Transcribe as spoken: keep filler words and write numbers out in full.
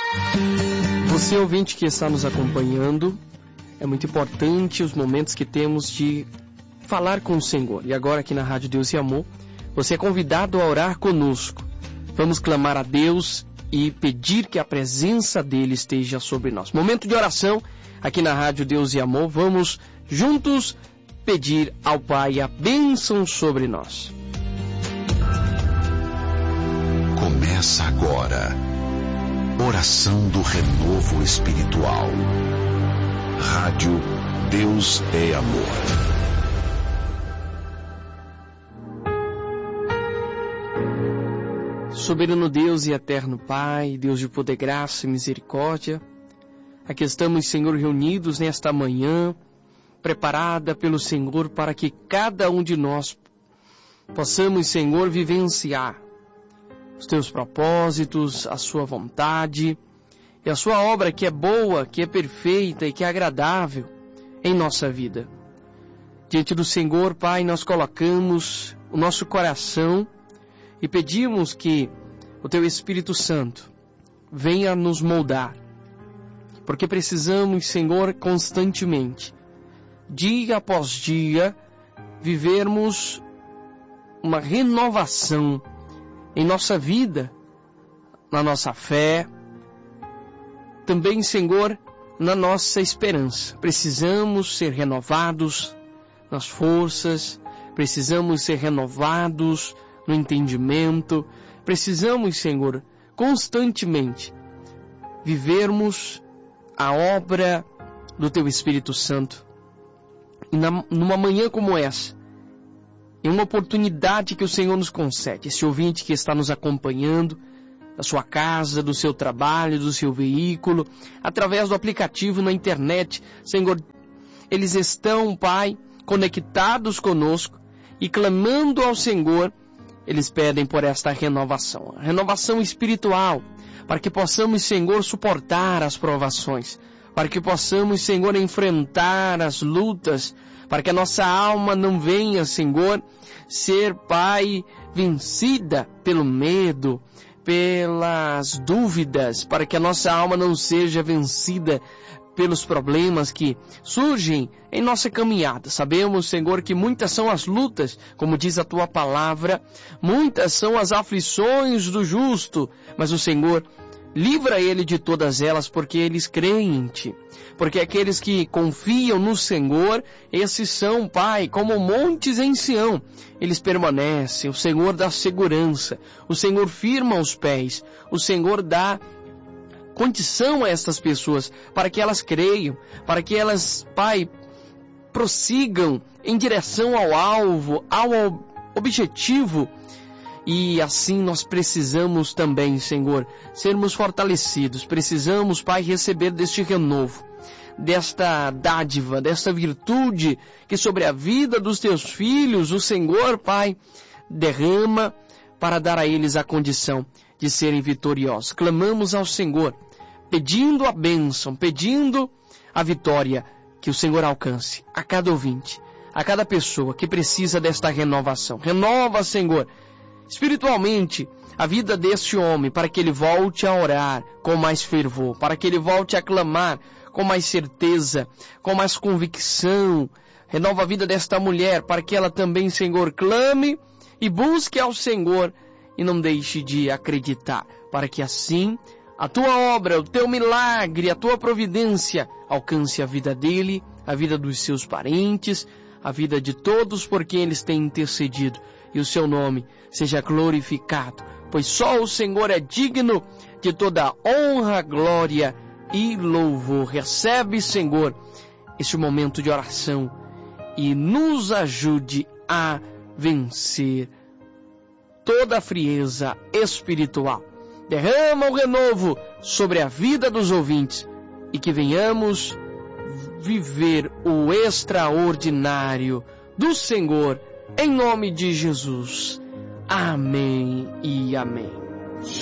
Você, ouvinte que está nos acompanhando, é muito importante os momentos que temos de falar com o Senhor. E agora aqui na Rádio Deus e Amor, você é convidado a orar conosco. Vamos clamar a Deus e pedir que a presença dele esteja sobre nós. Momento de oração aqui na Rádio Deus e Amor. Vamos juntos pedir ao Pai a bênção sobre nós. Começa agora. Oração do Renovo Espiritual. Rádio Deus é Amor. Soberano Deus e eterno Pai, Deus de poder, graça e misericórdia, aqui estamos, Senhor, reunidos nesta manhã, preparada pelo Senhor para que cada um de nós possamos, Senhor, vivenciar os Teus propósitos, a Sua vontade e a Sua obra que é boa, que é perfeita e que é agradável em nossa vida. Diante do Senhor, Pai, nós colocamos o nosso coração e pedimos que o Teu Espírito Santo venha nos moldar, porque precisamos, Senhor, constantemente, dia após dia, vivermos uma renovação em nossa vida, na nossa fé, também, Senhor, na nossa esperança. Precisamos ser renovados nas forças, precisamos ser renovados no entendimento, precisamos, Senhor, constantemente vivermos a obra do Teu Espírito Santo. E na, numa manhã como essa, em uma oportunidade que o Senhor nos concede, esse ouvinte que está nos acompanhando, da sua casa, do seu trabalho, do seu veículo, através do aplicativo na internet, Senhor, eles estão, Pai, conectados conosco e clamando ao Senhor. Eles pedem por esta renovação, a renovação espiritual, para que possamos, Senhor, suportar as provações, para que possamos, Senhor, enfrentar as lutas, para que a nossa alma não venha, Senhor, ser, Pai, vencida pelo medo, pelas dúvidas, para que a nossa alma não seja vencida pelos problemas que surgem em nossa caminhada. Sabemos, Senhor, que muitas são as lutas, como diz a Tua palavra, muitas são as aflições do justo, mas o Senhor livra ele de todas elas, porque eles creem em Ti. Porque aqueles que confiam no Senhor, esses são, Pai, como montes em Sião. Eles permanecem, o Senhor dá segurança, o Senhor firma os pés, o Senhor dá condição a estas pessoas, para que elas creiam, para que elas, Pai, prossigam em direção ao alvo, ao objetivo. E assim nós precisamos também, Senhor, sermos fortalecidos. Precisamos, Pai, receber deste renovo, desta dádiva, desta virtude que sobre a vida dos Teus filhos, o Senhor, Pai, derrama para dar a eles a condição de serem vitoriosos. Clamamos ao Senhor, pedindo a bênção, pedindo a vitória, que o Senhor alcance a cada ouvinte, a cada pessoa que precisa desta renovação. Renova, Senhor, espiritualmente a vida deste homem, para que ele volte a orar com mais fervor, para que ele volte a clamar com mais certeza, com mais convicção. Renova a vida desta mulher, para que ela também, Senhor, clame e busque ao Senhor e não deixe de acreditar, para que assim a Tua obra, o Teu milagre, a Tua providência alcance a vida dele, a vida dos seus parentes, a vida de todos por quem eles têm intercedido, e o Seu nome seja glorificado, pois só o Senhor é digno de toda honra, glória e louvor. Recebe, Senhor, este momento de oração e nos ajude a vencer toda a frieza espiritual. Derrama o renovo sobre a vida dos ouvintes e que venhamos viver o extraordinário do Senhor, em nome de Jesus. Amém e amém.